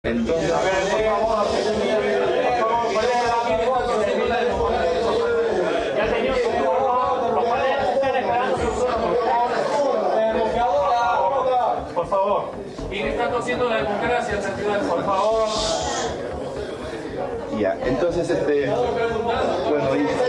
Entonces, por favor. ¿Quién está haciendo la democracia, por favor? Ya, entonces, bueno,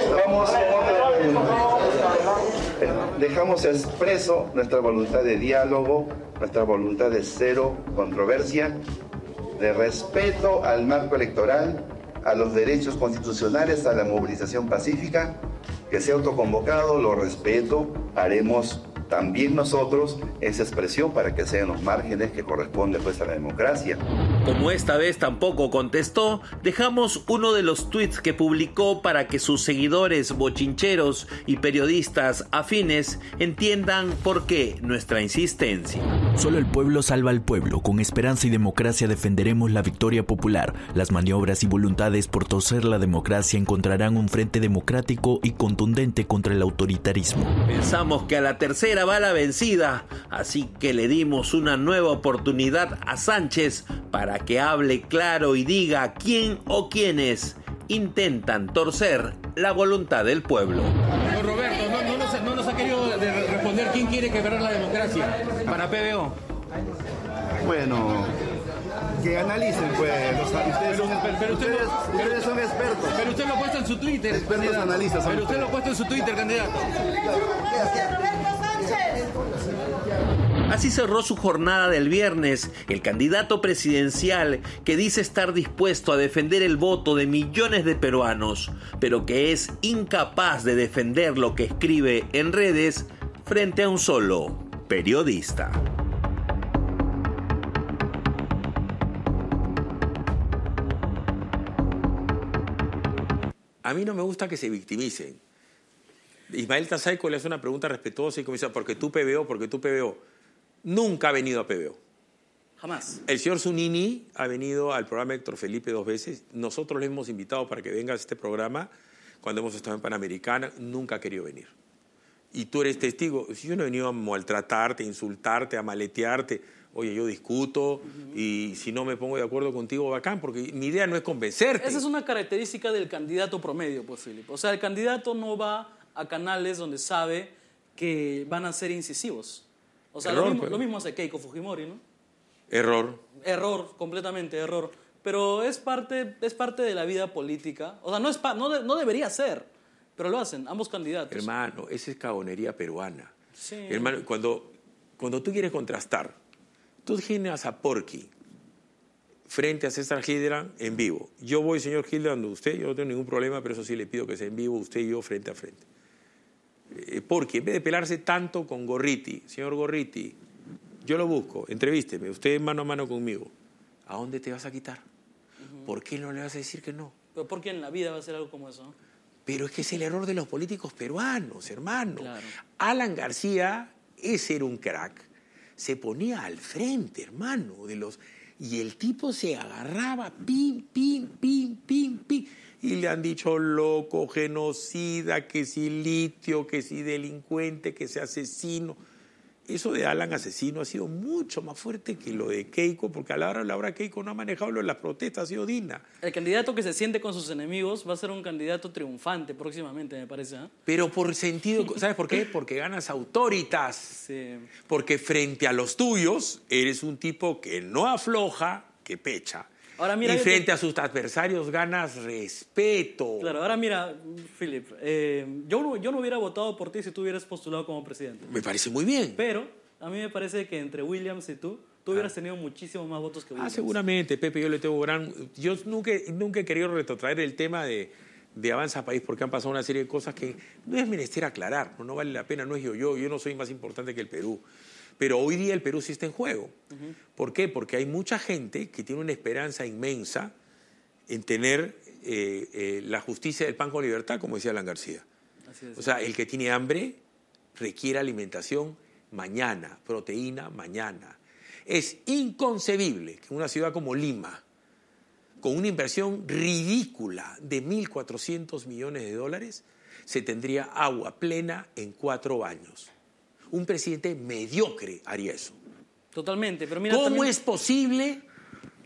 dejamos expreso nuestra voluntad de diálogo, nuestra voluntad de cero controversia, de respeto al marco electoral, a los derechos constitucionales, a la movilización pacífica, que sea autoconvocado, lo respeto, haremos también nosotros esa expresión para que sean los márgenes que corresponden pues a la democracia. Como esta vez tampoco contestó, dejamos uno de los tweets que publicó para que sus seguidores bochincheros y periodistas afines entiendan por qué nuestra insistencia. Solo el pueblo salva al pueblo. Con esperanza y democracia defenderemos la victoria popular. Las maniobras y voluntades por torcer la democracia encontrarán un frente democrático y contundente contra el autoritarismo. Pensamos que a la tercera va la vencida, así que le dimos una nueva oportunidad a Sánchez para que hable claro y diga quién o quiénes intentan torcer la voluntad del pueblo. No, Roberto, no nos ha querido responder quién quiere quebrar la democracia para PBO. Bueno, que analicen pues, ustedes son expertos. Pero usted lo ha puesto en su Twitter. Expertos analistas. Pero usted lo ha puesto en su Twitter, candidato. Así cerró su jornada del viernes el candidato presidencial que dice estar dispuesto a defender el voto de millones de peruanos, pero que es incapaz de defender lo que escribe en redes frente a un solo periodista. A mí no me gusta que se victimicen. Ismael Tazaico le hace una pregunta respetuosa y comienza, ¿por qué tú PBO? Nunca ha venido a PBO. Jamás. El señor Zunini ha venido al programa Héctor Felipe 2 veces. Nosotros le hemos invitado para que venga a este programa cuando hemos estado en Panamericana. Nunca ha querido venir. Y tú eres testigo. Yo no he venido a maltratarte, a insultarte, a maletearte. Oye, yo discuto y si no me pongo de acuerdo contigo, bacán, porque mi idea no es convencerte. Esa es una característica del candidato promedio, pues, Felipe. O sea, el candidato no va a canales donde sabe que van a ser incisivos. O sea, Error, lo mismo hace Keiko Fujimori, ¿no? Error. Error, completamente error. Pero es parte de la vida política. O sea, no debería ser, pero lo hacen ambos candidatos. Hermano, esa es cagonería peruana. Sí. Hermano, cuando tú quieres contrastar, tú tienes a Porky frente a César Hildebrand en vivo. Yo voy, señor Hildebrand, usted, yo no tengo ningún problema, pero eso sí le pido que sea en vivo, usted y yo frente a frente. Porky, en vez de pelarse tanto con Gorriti, señor Gorriti, yo lo busco, entrevísteme, usted mano a mano conmigo. ¿A dónde te vas a quitar? ¿Por qué no le vas a decir que no? Pero ¿por qué en la vida va a ser algo como eso? Pero es que es el error de los políticos peruanos, hermano. Claro. Alan García, ese era un crack, se ponía al frente, hermano, y el tipo se agarraba, pim, pim, pim, pim, pim, y le han dicho loco, genocida, que si litio, que si delincuente, que si asesino. Eso de Alan asesino ha sido mucho más fuerte que lo de Keiko, porque a la hora Keiko no ha manejado lo de las protestas, ha sido digna. El candidato que se siente con sus enemigos va a ser un candidato triunfante próximamente, me parece, ¿eh? Pero por sentido, ¿sabes por qué? Porque ganas autoritas. Sí. Porque frente a los tuyos eres un tipo que no afloja, que pecha. Ahora mira, y frente a sus adversarios ganas respeto. Claro, ahora mira, Philip, yo no hubiera votado por ti si tú hubieras postulado como presidente. Me parece muy bien. Pero a mí me parece que entre Williams y tú hubieras tenido muchísimos más votos que Williams. Seguramente, Pepe, yo le tengo Yo nunca he querido retrotraer el tema de Avanza País porque han pasado una serie de cosas que no es menester aclarar, no vale la pena, no es yo no soy más importante que el Perú. Pero hoy día el Perú sí está en juego. ¿Por qué? Porque hay mucha gente que tiene una esperanza inmensa en tener la justicia del pan con libertad, como decía Alan García. Así es. O sea, el que tiene hambre requiere alimentación mañana, proteína mañana. Es inconcebible que una ciudad como Lima, con una inversión ridícula de 1.400 millones de dólares, se tendría agua plena en 4 años. Un presidente mediocre haría eso. Totalmente, pero mira... ¿Cómo es posible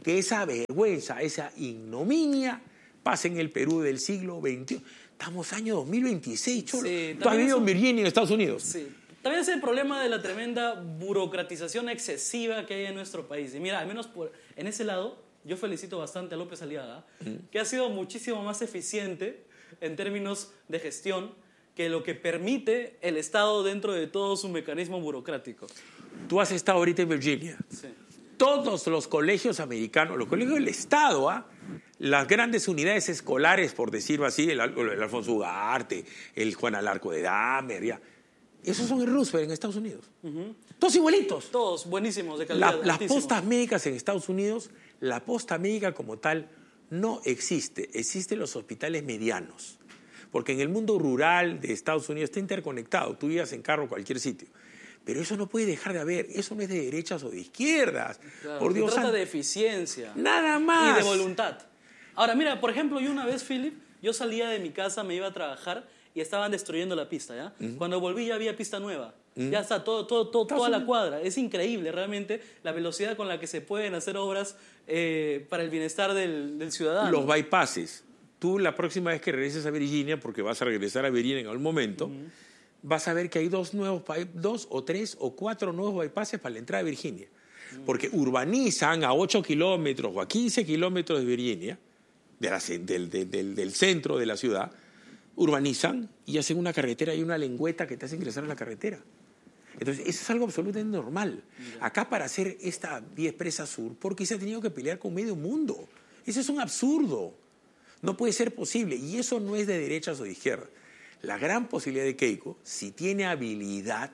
que esa vergüenza, esa ignominia pase en el Perú del siglo XXI. Estamos año 2026, Cholo. Sí, ¿Tú has vivido en Virginia, en Estados Unidos? Sí. También es el problema de la tremenda burocratización excesiva que hay en nuestro país. Y mira, al menos en ese lado, yo felicito bastante a López Aliaga, que ha sido muchísimo más eficiente en términos de gestión que lo que permite el Estado dentro de todo su mecanismo burocrático. Tú has estado ahorita en Virginia. Sí. Todos los colegios americanos, los colegios del Estado, las grandes unidades escolares, por decirlo así, el Alfonso Ugarte, el Juan Alarco de Dahmer, ya, esos son el Roosevelt en Estados Unidos. Todos igualitos. Todos buenísimos, de calidad Las altísima. postas médicas en Estados Unidos, la posta médica como tal no existe. Existen los hospitales medianos. Porque en el mundo rural de Estados Unidos está interconectado. Tú ibas en carro a cualquier sitio. Pero eso no puede dejar de haber. Eso no es de derechas o de izquierdas. Claro, por Dios se trata santo. de eficiencia. Nada más. Y de voluntad. Ahora, mira, por ejemplo, yo una vez, Philip, yo salía de mi casa, me iba a trabajar y estaban destruyendo la pista, ¿ya? Cuando volví ya había pista nueva. Ya está, toda la cuadra. Es increíble, realmente, la velocidad con la que se pueden hacer obras para el bienestar del ciudadano. Los bypasses. Tú la próxima vez que regreses a Virginia, porque vas a regresar a Virginia en algún momento, vas a ver que hay 2 o 3 o 4 nuevos bypasses para la entrada de Virginia. Porque urbanizan a 8 kilómetros o a 15 kilómetros de Virginia, del centro de la ciudad, urbanizan y hacen una carretera y una lengüeta que te hace ingresar a la carretera. Entonces, eso es algo absolutamente normal. Acá para hacer esta vía expresa sur, porque se ha tenido que pelear con medio mundo. Eso es un absurdo. No puede ser posible. Y eso no es de derechas o de izquierdas. La gran posibilidad de Keiko, si tiene habilidad,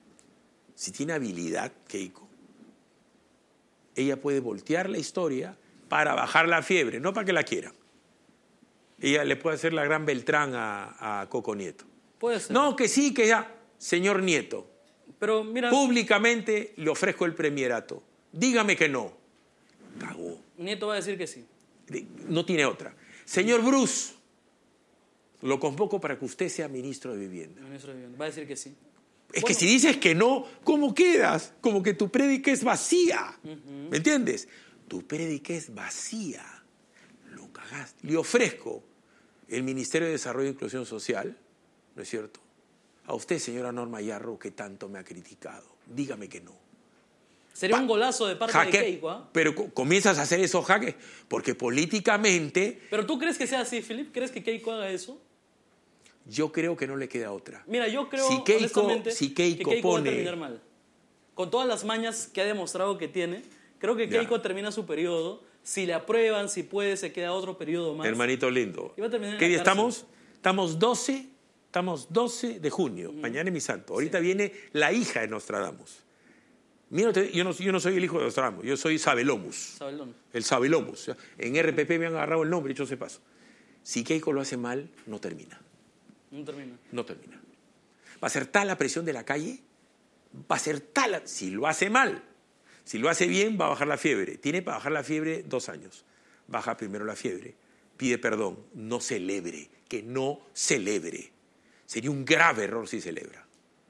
Keiko, ella puede voltear la historia para bajar la fiebre, no para que la quieran. Ella le puede hacer la gran Beltrán a Coco Nieto. Puede ser. No, que sí, que ya. Señor Nieto, pero mira, públicamente le ofrezco el premierato. Dígame que no. Cagó. Nieto va a decir que sí. No tiene otra. Señor Bruce, lo convoco para que usted sea ministro de Vivienda. Ministro de Vivienda. Va a decir que sí. Es que si dices que no, ¿cómo quedas? Como que tu prédica es vacía. ¿Me entiendes? Tu prédica es vacía. Lo cagaste. Le ofrezco el Ministerio de Desarrollo e Inclusión Social, ¿no es cierto? A usted, señora Norma Yarro, que tanto me ha criticado. Dígame que no. Sería un golazo de parte de Keiko, ¿ah? Pero comienzas a hacer esos jaques, porque políticamente... ¿Pero tú crees que sea así, Philip? ¿Crees que Keiko haga eso? Yo creo que no le queda otra. Mira, yo creo honestamente que Keiko va a terminar mal. Con todas las mañas que ha demostrado que tiene, creo que Keiko termina su periodo. Si le aprueban, si puede, se queda otro periodo más. Hermanito lindo. Y va a terminar en ¿Qué la día cárcel. estamos? Estamos 12 de junio. Mañana es mi santo. Ahorita viene la hija de Nostradamus. Mira, yo no soy el hijo de Nostradamus, yo soy Sabelomus. Sabelón. El Sabelomus. En RPP me han agarrado el nombre, dicho se paso. Si Keiko lo hace mal, no termina. No termina. No termina. Va a ser tal la presión de la calle, va a ser tal... Si lo hace mal, si lo hace bien, va a bajar la fiebre. Tiene para bajar la fiebre 2 años. Baja primero la fiebre, pide perdón, no celebre, que no celebre. Sería un grave error si celebra.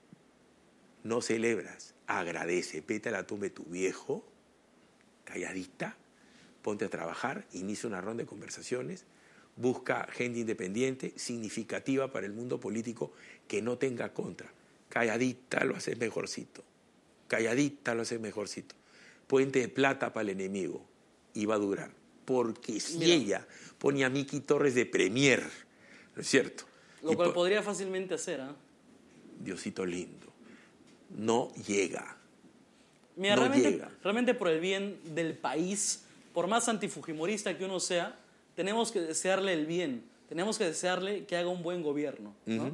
No celebras, agradece, vete a la tumba de tu viejo, calladita, ponte a trabajar, inicia una ronda de conversaciones, busca gente independiente, significativa para el mundo político, que no tenga contra. Calladita lo haces mejorcito. Calladita lo haces mejorcito. Puente de plata para el enemigo. Y va a durar. Porque si ella pone a Miki Torres de premier, ¿no es cierto? Lo cual podría fácilmente hacer, ¿ah? Diosito lindo. No llega. Mira, no realmente, llega. realmente por el bien del país, por más antifujimorista que uno sea, tenemos que desearle el bien, tenemos que desearle que haga un buen gobierno, ¿no?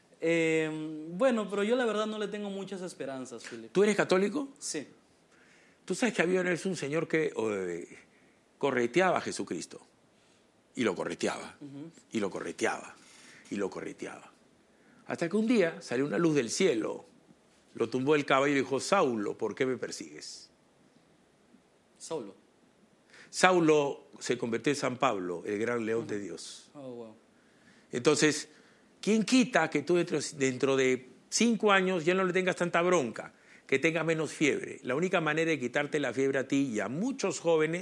Bueno, pero yo la verdad no le tengo muchas esperanzas, Philip. ¿Tú eres católico? Sí. Tú sabes que había un señor que correteaba a Jesucristo. Y lo correteaba, y lo correteaba, y lo correteaba. Hasta que un día salió una luz del cielo, lo tumbó el caballo y dijo: Saulo, ¿por qué me persigues? Saulo se convirtió en San Pablo, el gran león de Dios. Oh, wow. Entonces, ¿quién quita que tú dentro de 5 años ya no le tengas tanta bronca, que tengas menos fiebre? La única manera de quitarte la fiebre a ti y a muchos jóvenes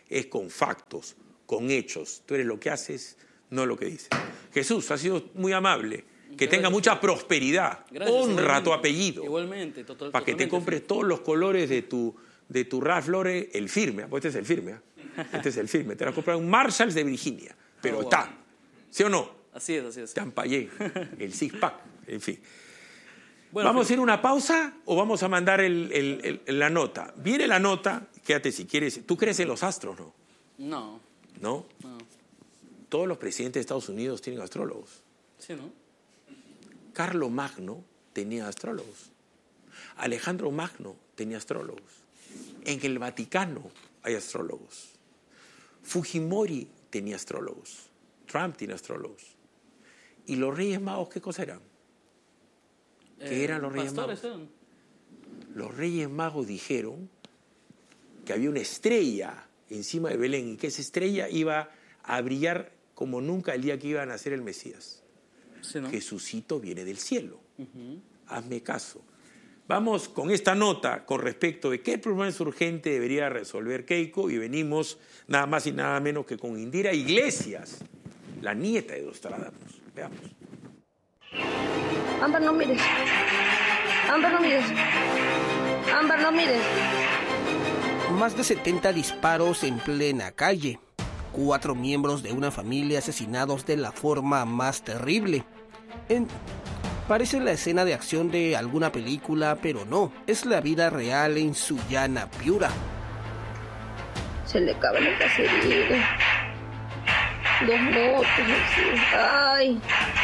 es con factos, con hechos. Tú eres lo que haces, no lo que dices. Jesús, has sido muy amable. Que tenga mucha prosperidad. Gracias, honra tu apellido. Igualmente, para que te compres todos los colores de tu Ralph Lauren, el firme. Pues este es el firme. Este es el firme. Te vas a comprar un Marshalls de Virginia. Pero está. ¿Sí o no? Así es. Tampallé, el six-pack, en fin. Bueno, ¿Vamos a ir a una pausa o vamos a mandar la nota? Viene la nota, quédate si quieres. ¿Tú crees en los astros, no? No. ¿No? No. Todos los presidentes de Estados Unidos tienen astrólogos. Sí, ¿no? Carlo Magno tenía astrólogos. Alejandro Magno tenía astrólogos. En el Vaticano hay astrólogos. Fujimori tenía astrólogos. Trump tiene astrólogos. ¿Y los Reyes Magos qué cosa eran? ¿Qué eran los Reyes Magos? Eran. Los Reyes Magos dijeron que había una estrella encima de Belén y que esa estrella iba a brillar como nunca el día que iba a nacer el Mesías. Sí, ¿no? Jesucito viene del cielo. Hazme caso. Vamos con esta nota con respecto de qué problema es urgente debería resolver Keiko y venimos nada más y nada menos que con Indira Iglesias, la nieta de Nostradamus. Veamos. Ámbar, no mires. Ámbar, no mires. Ámbar, no mires. Más de 70 disparos en plena calle. 4 miembros de una familia asesinados de la forma más terrible. Parece la escena de acción de alguna película, pero no. Es la vida real en Sullana, Piura. Se le acaba la cacería. 2 motos, así. Ay.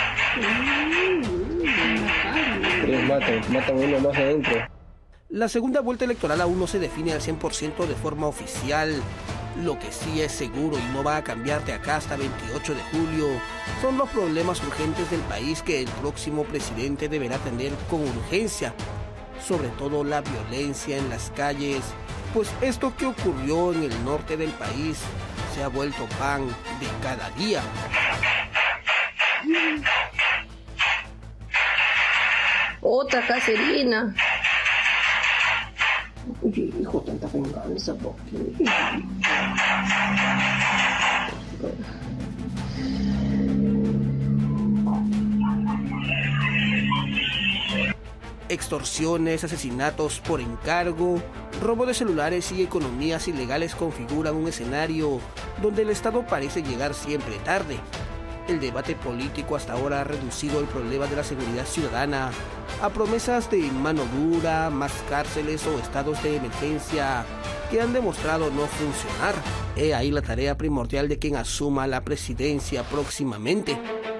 3 matan uno más adentro. La segunda vuelta electoral aún no se define al 100% de forma oficial. Lo que sí es seguro y no va a cambiar de acá hasta 28 de julio son los problemas urgentes del país que el próximo presidente deberá atender con urgencia. Sobre todo la violencia en las calles, pues esto que ocurrió en el norte del país se ha vuelto pan de cada día. Otra cacerina. Hijo, tanta venganza, ¿por qué? Extorsiones, asesinatos por encargo, robo de celulares y economías ilegales configuran un escenario donde el Estado parece llegar siempre tarde. El debate político hasta ahora ha reducido el problema de la seguridad ciudadana a promesas de mano dura, más cárceles o estados de emergencia que han demostrado no funcionar. He ahí la tarea primordial de quien asuma la presidencia próximamente.